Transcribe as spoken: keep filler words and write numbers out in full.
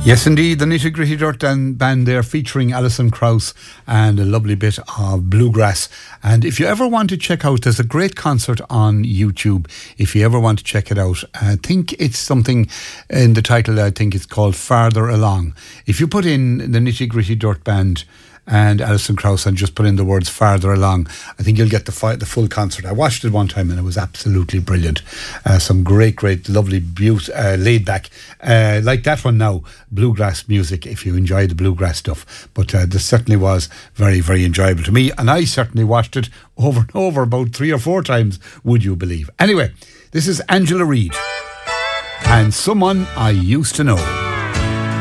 Yes, indeed, the Nitty Gritty Dirt Band there featuring Alison Krauss and a lovely bit of bluegrass. And if you ever want to check out, there's a great concert on YouTube. If you ever want to check it out, I think it's something in the title, I think it's called Farther Along. If you put in the Nitty Gritty Dirt Band and Alison Krauss and just put in the words Farther Along, I think you'll get the fi- the full concert. I watched it one time and it was absolutely brilliant. Uh, some great, great, lovely, beaut- uh, laid back, uh, like that one now, bluegrass music, if you enjoy the bluegrass stuff. But uh, this certainly was very, very enjoyable to me, and I certainly watched it over and over about three or four times, would you believe. Anyway, this is Angela Reid and Someone I Used to Know.